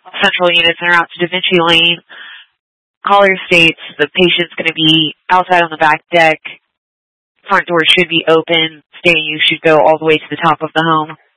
central units and are out to Da Vinci Lane. Caller states the patient's going to be outside on the back deck. Front door should be open, stating you should go all the way to the top of the home.